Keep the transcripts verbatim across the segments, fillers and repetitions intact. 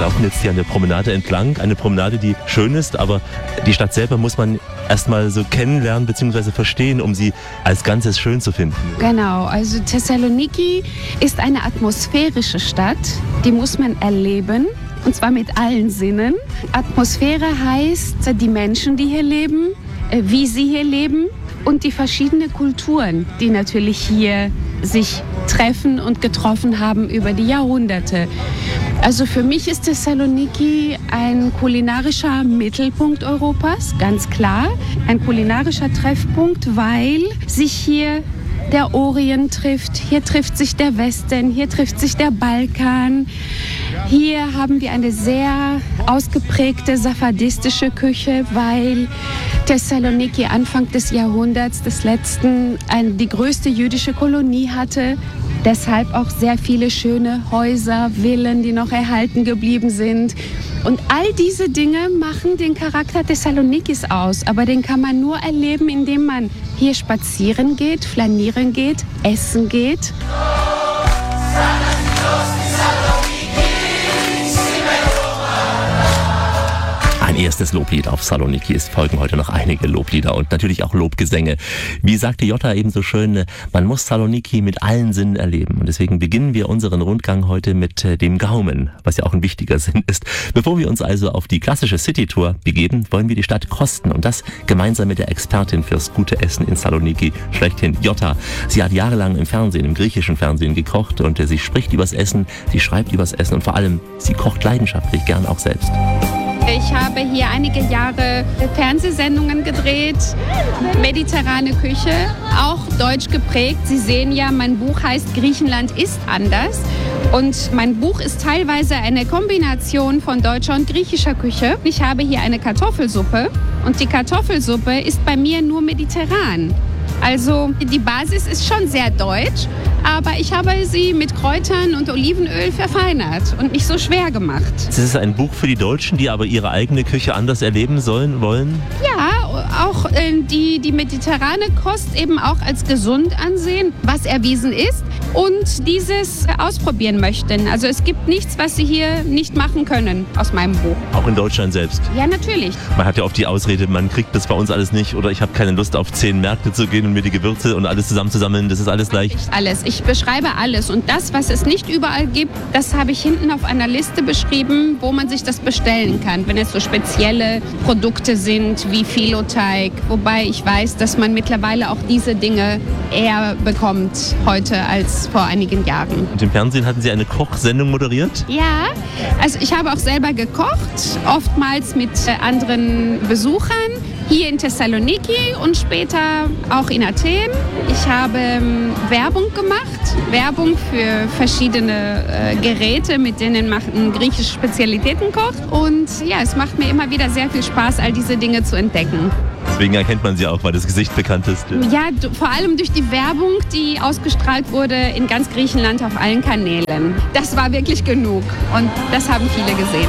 laufen jetzt hier an der Promenade entlang. Eine Promenade, die schön ist, aber die Stadt selber muss man erstmal so kennenlernen bzw. verstehen, um sie als Ganzes schön zu finden. Genau, also Thessaloniki ist eine atmosphärische Stadt, die muss man erleben. Und zwar mit allen Sinnen. Atmosphäre heißt die Menschen, die hier leben, wie sie hier leben und die verschiedenen Kulturen, die natürlich hier sich treffen und getroffen haben über die Jahrhunderte. Also für mich ist Thessaloniki ein kulinarischer Mittelpunkt Europas, ganz klar. Ein kulinarischer Treffpunkt, weil sich hier der Orient trifft, hier trifft sich der Westen, hier trifft sich der Balkan. Hier haben wir eine sehr ausgeprägte safadistische Küche, weil Thessaloniki Anfang des Jahrhunderts, des letzten, ein, die größte jüdische Kolonie hatte. Deshalb auch sehr viele schöne Häuser, Villen, die noch erhalten geblieben sind. Und all diese Dinge machen den Charakter Thessalonikis aus. Aber den kann man nur erleben, indem man hier spazieren geht, flanieren geht, essen geht. Ein erstes Loblied auf Saloniki. Es folgen heute noch einige Loblieder und natürlich auch Lobgesänge. Wie sagte Jota eben so schön, man muss Saloniki mit allen Sinnen erleben. Und deswegen beginnen wir unseren Rundgang heute mit dem Gaumen, was ja auch ein wichtiger Sinn ist. Bevor wir uns also auf die klassische City-Tour begeben, wollen wir die Stadt kosten. Und das gemeinsam mit der Expertin fürs gute Essen in Saloniki, schlechthin Jota. Sie hat jahrelang im Fernsehen, im griechischen Fernsehen gekocht und sie spricht übers Essen, sie schreibt übers Essen und vor allem, sie kocht leidenschaftlich, gern auch selbst. Ich habe hier einige Jahre Fernsehsendungen gedreht, mediterrane Küche, auch deutsch geprägt. Sie sehen ja, mein Buch heißt Griechenland ist anders. Und mein Buch ist teilweise eine Kombination von deutscher und griechischer Küche. Ich habe hier eine Kartoffelsuppe und die Kartoffelsuppe ist bei mir nur mediterran. Also die Basis ist schon sehr deutsch, aber ich habe sie mit Kräutern und Olivenöl verfeinert und nicht so schwer gemacht. Das ist ein Buch für die Deutschen, die aber ihre eigene Küche anders erleben sollen, wollen? Ja, auch äh, die, die mediterrane Kost eben auch als gesund ansehen, was erwiesen ist und dieses ausprobieren möchten. Also es gibt nichts, was sie hier nicht machen können aus meinem Buch. Auch in Deutschland selbst? Ja, natürlich. Man hat ja oft die Ausrede, man kriegt das bei uns alles nicht oder ich habe keine Lust auf zehn Märkte zu gehen und mir die Gewürze und alles zusammenzusammeln, das ist alles leicht. Alles. Ich beschreibe alles und das, was es nicht überall gibt, das habe ich hinten auf einer Liste beschrieben, wo man sich das bestellen kann, wenn es so spezielle Produkte sind wie Filoteig, wobei ich weiß, dass man mittlerweile auch diese Dinge eher bekommt heute als vor einigen Jahren. Und im Fernsehen hatten Sie eine Kochsendung moderiert? Ja, also ich habe auch selber gekocht, oftmals mit anderen Besuchern. Hier in Thessaloniki und später auch in Athen. Ich habe ähm, Werbung gemacht, Werbung für verschiedene äh, Geräte, mit denen man griechische Spezialitäten kocht. Und ja, es macht mir immer wieder sehr viel Spaß, all diese Dinge zu entdecken. Deswegen erkennt man sie auch, weil das Gesicht bekannt ist. Ja, d- vor allem durch die Werbung, die ausgestrahlt wurde in ganz Griechenland auf allen Kanälen. Das war wirklich genug und das haben viele gesehen.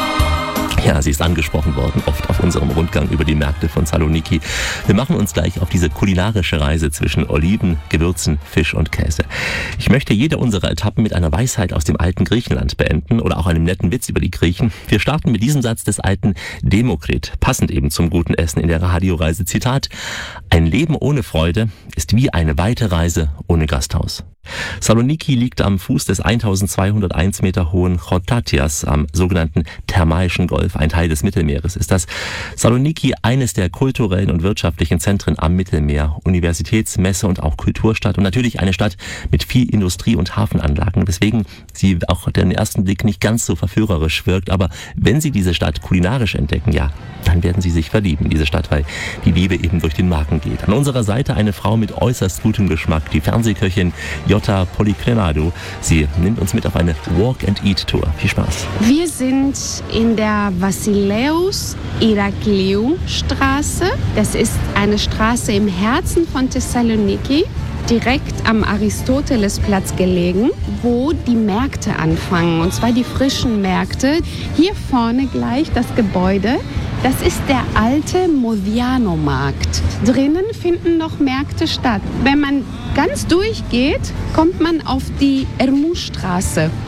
Ja, sie ist angesprochen worden, oft auf unserem Rundgang über die Märkte von Saloniki. Wir machen uns gleich auf diese kulinarische Reise zwischen Oliven, Gewürzen, Fisch und Käse. Ich möchte jede unserer Etappen mit einer Weisheit aus dem alten Griechenland beenden oder auch einem netten Witz über die Griechen. Wir starten mit diesem Satz des alten Demokrit, passend eben zum guten Essen in der Radioreise. Zitat: Ein Leben ohne Freude ist wie eine weite Reise ohne Gasthaus. Saloniki liegt am Fuß des eintausendzweihunderteins Meter hohen Chotatias am sogenannten Thermaischen Golf, ein Teil des Mittelmeeres. Ist das Saloniki eines der kulturellen und wirtschaftlichen Zentren am Mittelmeer, Universitäts-, Messe- und auch Kulturstadt und natürlich eine Stadt mit viel Industrie- und Hafenanlagen, weswegen sie auch auf den ersten Blick nicht ganz so verführerisch wirkt. Aber wenn Sie diese Stadt kulinarisch entdecken, ja, dann werden Sie sich verlieben in diese Stadt, weil die Liebe eben durch den Magen geht. An unserer Seite eine Frau mit äußerst gutem Geschmack, die Fernsehköchin Jota Polykrenadou. Sie nimmt uns mit auf eine Walk-and-Eat-Tour. Viel Spaß. Wir sind in der Vasileus Irakliou Straße. Das ist eine Straße im Herzen von Thessaloniki, direkt am Aristotelesplatz gelegen, wo die Märkte anfangen, und zwar die frischen Märkte. Hier vorne gleich das Gebäude. Das ist der alte Modiano-Markt. Drinnen finden noch Märkte statt. Wenn man ganz durchgeht, kommt man auf die Ermou-Straße.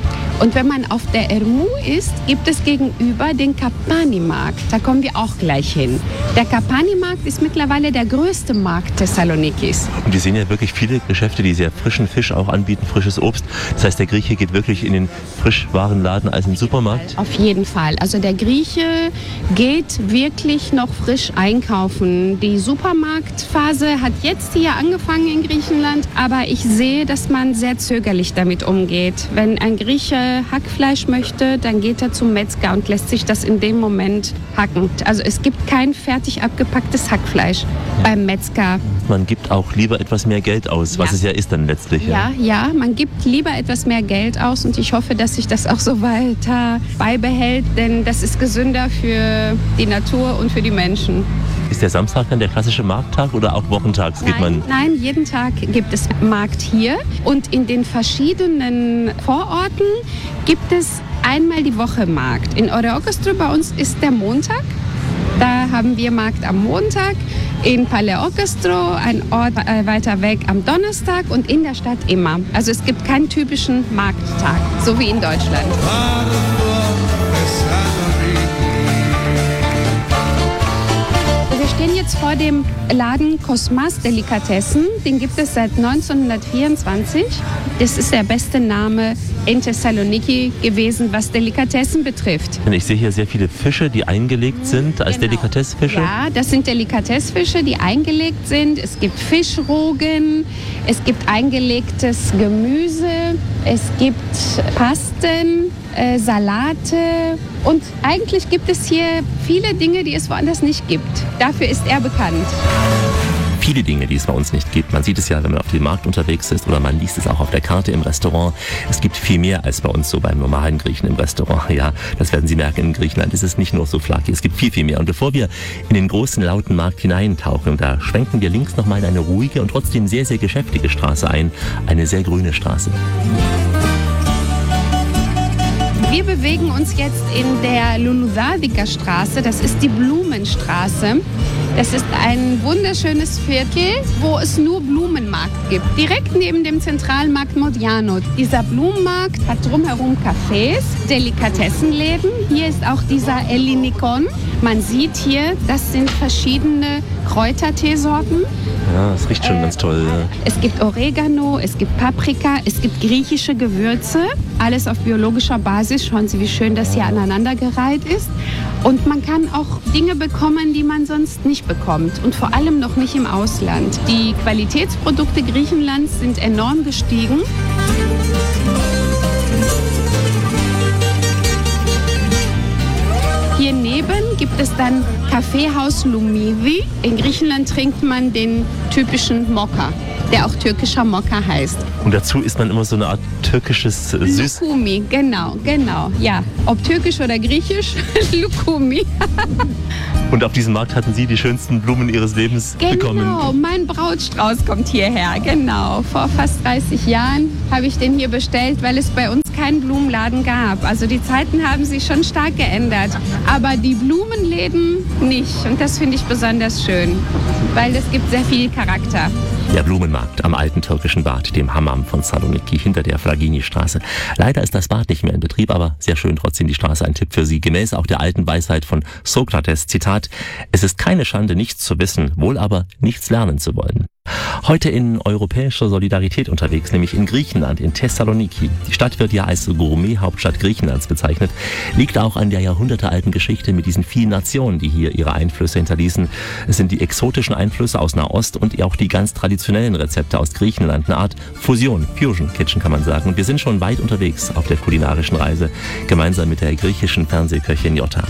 Und wenn man auf der Ermou ist, gibt es gegenüber den Kapani-Markt. Da kommen wir auch gleich hin. Der Kapani-Markt ist mittlerweile der größte Markt Thessalonikis. Und wir sehen ja wirklich viele Geschäfte, die sehr frischen Fisch auch anbieten, frisches Obst. Das heißt, der Grieche geht wirklich in den Frischwarenladen als im Supermarkt? Auf jeden Fall. Also der Grieche geht wirklich noch frisch einkaufen. Die Supermarktphase hat jetzt hier angefangen in Griechenland, aber ich sehe, dass man sehr zögerlich damit umgeht. Wenn ein Grieche Hackfleisch möchte, dann geht er zum Metzger und lässt sich das in dem Moment hacken. Also es gibt kein fertig abgepacktes Hackfleisch ja. beim Metzger. Man gibt auch lieber etwas mehr Geld aus, was ja. es ja ist dann letztlich. Ja. ja, ja, man gibt lieber etwas mehr Geld aus und ich hoffe, dass sich das auch so weiter beibehält, denn das ist gesünder für die Natur und für die Menschen. Ist der Samstag dann der klassische Markttag oder auch wochentags nein, geht man? Nein, jeden Tag gibt es Markt hier und in den verschiedenen Vororten gibt es einmal die Woche Markt. In Oreokostro bei uns ist der Montag. Da haben wir Markt am Montag, in Paleokostro, ein Ort weiter weg, am Donnerstag und in der Stadt immer. Also es gibt keinen typischen Markttag, so wie in Deutschland. Wir stehen jetzt vor dem Laden Kosmas Delikatessen. Den gibt es seit neunzehnhundertvierundzwanzig. Das ist der beste Name in Thessaloniki gewesen, was Delikatessen betrifft. Ich sehe hier sehr viele Fische, die eingelegt sind als genau. Delikatessfische. Ja, das sind Delikatessfische, die eingelegt sind. Es gibt Fischrogen, es gibt eingelegtes Gemüse, es gibt Pasten, äh, Salate und eigentlich gibt es hier viele Dinge, die es woanders nicht gibt. Dafür ist er bekannt. Viele Dinge, die es bei uns nicht gibt. Man sieht es ja, wenn man auf dem Markt unterwegs ist oder man liest es auch auf der Karte im Restaurant. Es gibt viel mehr als bei uns so beim normalen Griechen im Restaurant. Ja, das werden Sie merken, in Griechenland ist es nicht nur so flach. Es gibt viel, viel mehr. Und bevor wir in den großen, lauten Markt hineintauchen, da schwenken wir links nochmal in eine ruhige und trotzdem sehr, sehr geschäftige Straße ein. Eine sehr grüne Straße. Wir bewegen uns jetzt in der Luludadica Straße. Das ist die Blumenstraße. Das ist ein wunderschönes Viertel, wo es nur Blumenmarkt gibt. Direkt neben dem Zentralmarkt Modiano. Dieser Blumenmarkt hat drumherum Cafés, Delikatessenläden. Hier ist auch dieser Ellinikon. Man sieht hier, das sind verschiedene Kräuterteesorten. Ja, das riecht schon äh, ganz toll. Ja. Es gibt Oregano, es gibt Paprika, es gibt griechische Gewürze. Alles auf biologischer Basis. Schauen Sie, wie schön das hier aneinandergereiht ist. Und man kann auch Dinge bekommen, die man sonst nicht bekommt. Und vor allem noch nicht im Ausland. Die Qualitätsprodukte Griechenlands sind enorm gestiegen. Hier neben gibt es dann Kaffeehaus Lumidi. In Griechenland trinkt man den typischen Mokka, der auch türkischer Mokka heißt. Und dazu isst man immer so eine Art türkisches äh, Süß... Lukumi, genau, genau, ja. Ob türkisch oder griechisch, Lukumi. Und auf diesem Markt hatten Sie die schönsten Blumen Ihres Lebens genau, bekommen? Genau, mein Brautstrauß kommt hierher, genau. Vor fast dreißig Jahren habe ich den hier bestellt, weil es bei uns keinen Blumenladen gab. Also die Zeiten haben sich schon stark geändert, aber die Blumenläden nicht. Und das finde ich besonders schön, weil das gibt sehr viel Charakter. Der Blumenmarkt am alten türkischen Bad, dem Hammam von Saloniki, hinter der Flagini-Straße. Leider ist das Bad nicht mehr in Betrieb, aber sehr schön trotzdem die Straße. Ein Tipp für Sie, gemäß auch der alten Weisheit von Sokrates, Zitat: Es ist keine Schande, nichts zu wissen, wohl aber nichts lernen zu wollen. Heute in europäischer Solidarität unterwegs, nämlich in Griechenland, in Thessaloniki. Die Stadt wird ja als Gourmet-Hauptstadt Griechenlands bezeichnet, liegt auch an der jahrhundertealten Geschichte mit diesen vielen Nationen, die hier ihre Einflüsse hinterließen. Es sind die exotischen Einflüsse aus Nahost und auch die ganz traditionellen Rezepte aus Griechenland, eine Art Fusion, Fusion Kitchen kann man sagen. Und wir sind schon weit unterwegs auf der kulinarischen Reise, gemeinsam mit der griechischen Fernsehköchin Jota.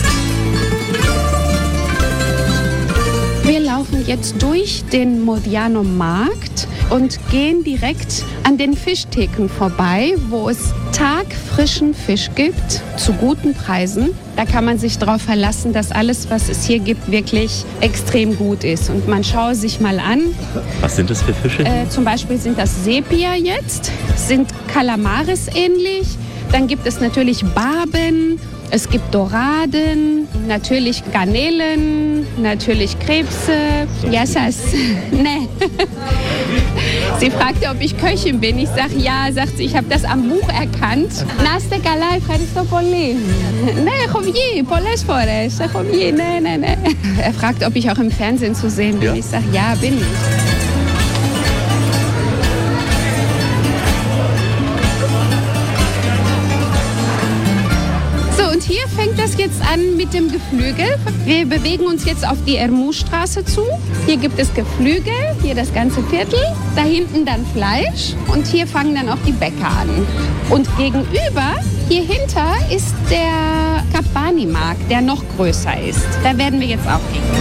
Wir laufen jetzt durch den Modiano-Markt und gehen direkt an den Fischtheken vorbei, wo es tagfrischen Fisch gibt, zu guten Preisen. Da kann man sich darauf verlassen, dass alles, was es hier gibt, wirklich extrem gut ist. Und man schaue sich mal an. Was sind das für Fische? Äh, zum Beispiel sind das Sepia jetzt, sind Kalamaris ähnlich. Dann gibt es natürlich Barben, es gibt Doraden, natürlich Garnelen, natürlich Krebse. Yassas, ne. Sie fragte, ob ich Köchin bin. Ich sage ja, sagt sie, ich habe das am Buch erkannt. Naste καλά, ευχαριστώ πολύ. Ne, έχω βγει, πολλές φορές. Έχω βγει, ne, ne, ne. Er fragt, ob ich auch im Fernsehen zu sehen bin. Ja. Ich sage, ja, bin ich. Hier fängt das jetzt an mit dem Geflügel. Wir bewegen uns jetzt auf die Ermuz-Straße zu. Hier gibt es Geflügel, hier das ganze Viertel, da hinten dann Fleisch und hier fangen dann auch die Bäcker an. Und gegenüber, hier hinter, ist der Kabani-Markt, der noch größer ist. Da werden wir jetzt auch hin.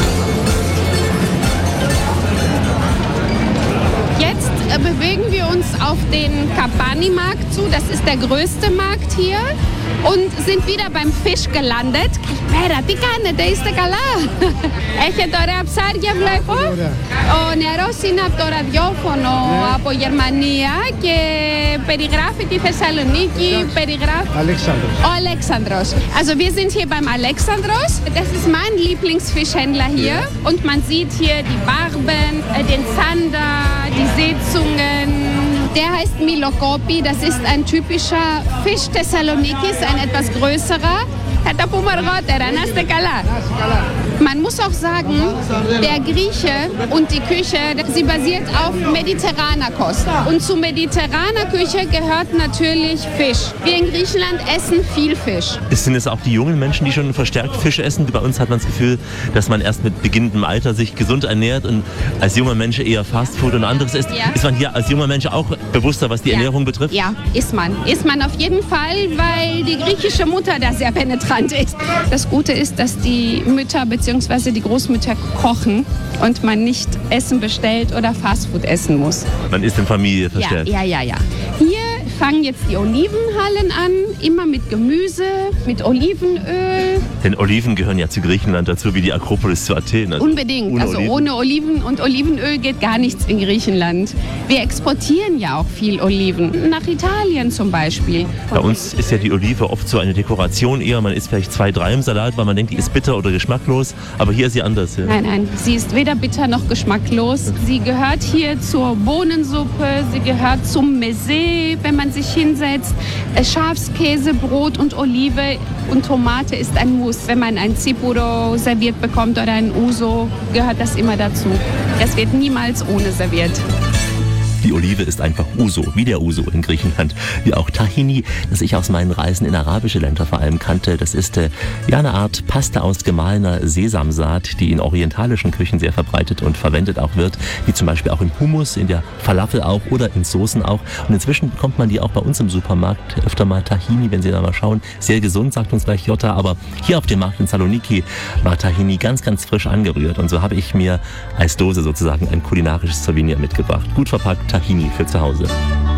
Jetzt äh, bewegen wir uns auf den Kabani-Markt zu. Das ist der größte Markt hier. Und sind wieder beim Fisch gelandet. Καλημέρα, τι κάνετε, είστε καλά? Έχετε ωραία ψάρια, βλέπω. Ο νεαρός είναι από το ραδιόφωνο από Γερμανία και περιγράφει τη Θεσσαλονίκη, περιγράφει... Alexandros. Ο Alexandros. Also wir sind hier beim Alexandros. Das ist mein Lieblingsfischhändler hier. Und man sieht hier die Barben, den Zander, die Seezungen. Der heißt Milokopi, das ist ein typischer Fisch Thessalonikis, ein etwas größerer. Θα τα πούμε αργότερα, να είστε καλά. Man muss auch sagen, der Grieche und die Küche, sie basiert auf mediterraner Kost. Und zu mediterraner Küche gehört natürlich Fisch. Wir in Griechenland essen viel Fisch. Sind es auch die jungen Menschen, die schon verstärkt Fisch essen? Bei uns hat man das Gefühl, dass man erst mit beginnendem Alter sich gesund ernährt und als junger Mensch eher Fastfood und anderes isst. Ja. Ist man hier als junger Mensch auch bewusster, was die Ja. Ernährung betrifft? Ja, ist man. Ist man auf jeden Fall, weil die griechische Mutter da sehr penetrant ist. Das Gute ist, dass die Mütter bzw. die Großmütter kochen und man nicht Essen bestellt oder Fastfood essen muss. Man ist in Familie Ja, verstärkt. ja, ja, ja. Hier fangen jetzt die Olivenhallen an, immer mit Gemüse, mit Olivenöl. Denn Oliven gehören ja zu Griechenland dazu, wie die Akropolis zu Athen. Also Unbedingt. ohne Also Oliven. ohne Oliven und Olivenöl geht gar nichts in Griechenland. Wir exportieren ja auch viel Oliven. Nach Italien zum Beispiel. Bei uns ist ja die Olive oft so eine Dekoration eher. Man isst vielleicht zwei, drei im Salat, weil man denkt, die ist bitter oder geschmacklos. Aber hier ist sie anders. Ja. Nein, nein, sie ist weder bitter noch geschmacklos. Sie gehört hier zur Bohnensuppe, sie gehört zum Mezé, wenn man sich hinsetzt. Schafskäse, Brot und Olive und Tomate ist ein Muss. Wenn man ein Tsipuro serviert bekommt oder ein Uso, gehört das immer dazu. Das wird niemals ohne serviert. Die Olive ist einfach Uso, wie der Uso in Griechenland. Wie auch Tahini, das ich aus meinen Reisen in arabische Länder vor allem kannte. Das ist äh, ja eine Art Paste aus gemahlener Sesamsaat, die in orientalischen Küchen sehr verbreitet und verwendet auch wird. Wie zum Beispiel auch in Hummus, in der Falafel auch oder in Soßen auch. Und inzwischen bekommt man die auch bei uns im Supermarkt öfter mal Tahini, wenn Sie da mal schauen. Sehr gesund, sagt uns gleich Jota. Aber hier auf dem Markt in Saloniki war Tahini ganz, ganz frisch angerührt. Und so habe ich mir als Dose sozusagen ein kulinarisches Souvenir mitgebracht. Gut verpackt. Tahini für zu Hause.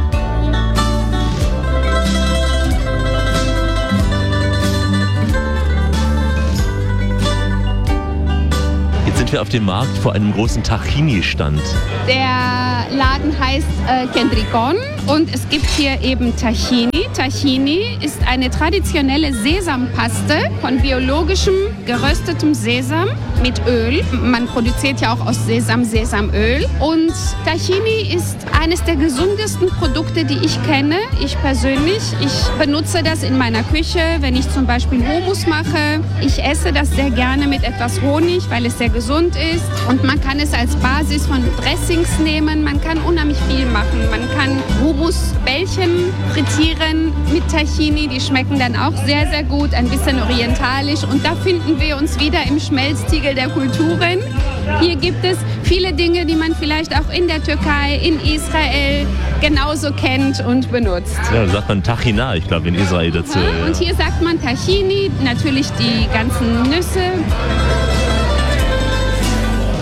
Jetzt sind wir auf dem Markt vor einem großen Tahini-Stand. Der Laden heißt äh, Kendrikon und es gibt hier eben Tahini. Tahini ist eine traditionelle Sesampaste von biologischem geröstetem Sesam mit Öl. Man produziert ja auch aus Sesam Sesamöl. Und Tahini ist eines der gesundesten Produkte, die ich kenne. Ich persönlich, ich benutze das in meiner Küche, wenn ich zum Beispiel Hummus mache. Ich esse das sehr gerne mit etwas Honig, weil es sehr gesund ist. Und man kann es als Basis von Dressings nehmen. Man kann unheimlich viel machen. Man kann Hummusbällchen frittieren mit Tahini. Die schmecken dann auch sehr, sehr gut. Ein bisschen orientalisch. Und da finden wir uns wieder im Schmelztiegel der Kulturen. Hier gibt es viele Dinge, die man vielleicht auch in der Türkei, in Israel genauso kennt und benutzt. Ja, da sagt man Tahina, ich glaube, in Israel dazu. Ja, und hier sagt man Tahini, natürlich die ganzen Nüsse. Für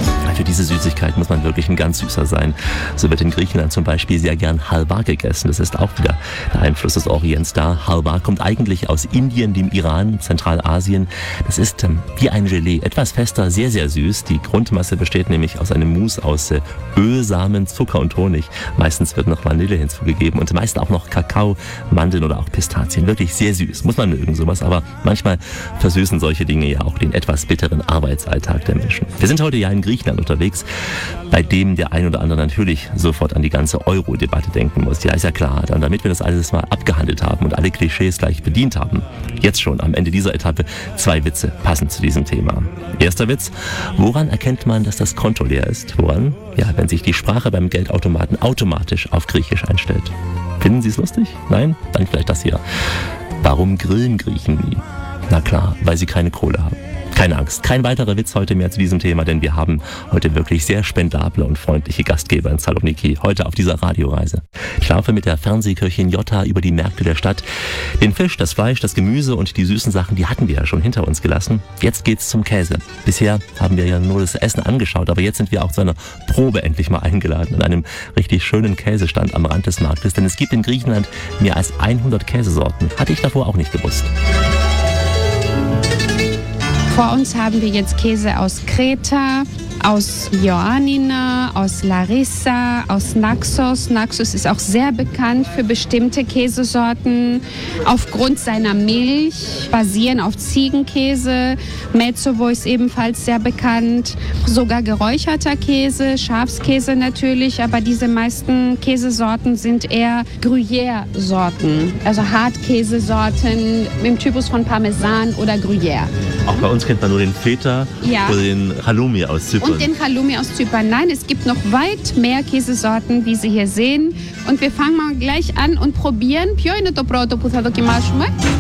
diese Süßigkeit muss man wirklich ein ganz süßer sein. So wird in Griechenland zum Beispiel sehr gern Halva gegessen. Das ist auch wieder der Einfluss des Orients da. Halva kommt eigentlich aus Indien, dem Iran, Zentralasien. Das ist ähm, wie ein Gelee, etwas fester, sehr, sehr süß. Die Grundmasse besteht nämlich aus einem Mousse aus äh, Ölsamen, Zucker und Honig. Meistens wird noch Vanille hinzugegeben und meist auch noch Kakao, Mandeln oder auch Pistazien. Wirklich sehr süß, muss man mögen sowas, aber manchmal versüßen solche Dinge ja auch den etwas bitteren Arbeitsalltag der Menschen. Wir sind heute ja in Griechenland unterwegs, bei dem der ein oder andere natürlich sofort an die ganze Euro-Debatte denken muss. Ja, ist ja klar. Und damit wir das alles mal abgehandelt haben und alle Klischees gleich bedient haben, jetzt schon am Ende dieser Etappe zwei Witze passend zu diesem Thema. Erster Witz: Woran erkennt man, dass das Konto leer ist? Woran? Ja, wenn sich die Sprache beim Geldautomaten automatisch auf Griechisch einstellt. Finden Sie es lustig? Nein? Dann vielleicht das hier. Warum grillen Griechen nie? Na klar, weil sie keine Kohle haben. Keine Angst, kein weiterer Witz heute mehr zu diesem Thema, denn wir haben heute wirklich sehr spendable und freundliche Gastgeber in Saloniki, heute auf dieser Radioreise. Ich laufe mit der Fernsehköchin Jota über die Märkte der Stadt. Den Fisch, das Fleisch, das Gemüse und die süßen Sachen, die hatten wir ja schon hinter uns gelassen. Jetzt geht's zum Käse. Bisher haben wir ja nur das Essen angeschaut, aber jetzt sind wir auch zu einer Probe endlich mal eingeladen an einem richtig schönen Käsestand am Rand des Marktes, denn es gibt in Griechenland mehr als hundert Käsesorten. Hatte ich davor auch nicht gewusst. Vor uns haben wir jetzt Käse aus Kreta, aus Ioannina, aus Larissa, aus Naxos. Naxos ist auch sehr bekannt für bestimmte Käsesorten. Aufgrund seiner Milch, basieren auf Ziegenkäse. Metsovo ist ebenfalls sehr bekannt. Sogar geräucherter Käse, Schafskäse natürlich. Aber diese meisten Käsesorten sind eher Gruyère-Sorten. Also Hartkäsesorten im Typus von Parmesan oder Gruyère. Auch bei uns kennt man nur den Feta ja. oder den Halloumi aus Zypern. Und den Halloumi aus Zypern. Nein, es gibt noch weit mehr Käsesorten, wie Sie hier sehen. Und wir fangen mal gleich an und probieren. Ποιο είναι το πρώτο που θα δοκιμάσουμε?